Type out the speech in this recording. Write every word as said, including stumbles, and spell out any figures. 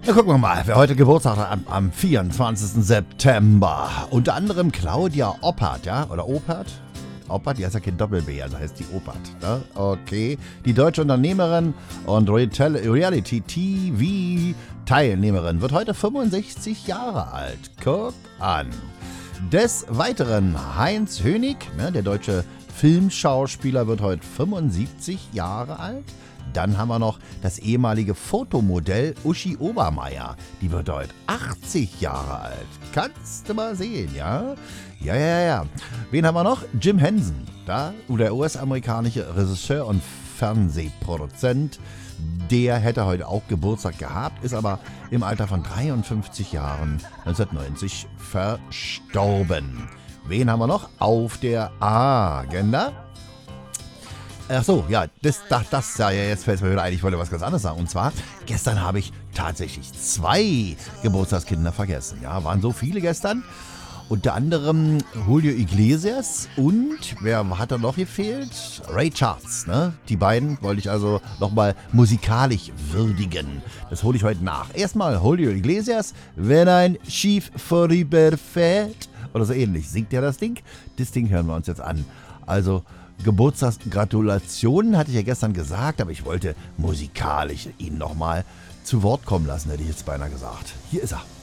Na, gucken wir mal, wer heute Geburtstag hat am, am vierundzwanzigsten September. Unter anderem Claudia Oppert, ja? Oder Oppert? Oppert, die heißt ja kein Doppel-B, also heißt die Oppert. Ne? Okay. Die deutsche Unternehmerin und Reality-T V-Teilnehmerin wird heute fünfundsechzig Jahre alt. Guck an. Des Weiteren Heinz Hönig, ne, der deutsche Filmschauspieler, wird heute fünfundsiebzig Jahre alt. Dann haben wir noch das ehemalige Fotomodell Uschi Obermeier. Die wird heute achtzig Jahre alt. Kannst du mal sehen, ja? Ja, ja, ja. Wen haben wir noch? Jim Henson, da, der U S-amerikanische Regisseur und Fernsehproduzent. Der hätte heute auch Geburtstag gehabt, ist aber im Alter von dreiundfünfzig Jahren neunzehnhundertneunzig verstorben. Wen haben wir noch auf der Agenda? Ach so, ja, das, das, das, ja, jetzt fällt es mir wieder ein, ich wollte was ganz anderes sagen. Und zwar, gestern habe ich tatsächlich zwei Geburtstagskinder vergessen. Ja, waren so viele gestern. Unter anderem Julio Iglesias und, wer hat da noch gefehlt? Ray Charles, ne? Die beiden wollte ich also nochmal musikalisch würdigen. Das hole ich heute nach. Erstmal Julio Iglesias, wenn ein Schiff vorüberfährt. Oder so ähnlich. Singt der das Ding? Das Ding hören wir uns jetzt an. Also, Geburtstagsgratulationen hatte ich ja gestern gesagt, aber ich wollte musikalisch ihn nochmal zu Wort kommen lassen, hätte ich jetzt beinahe gesagt. Hier ist er.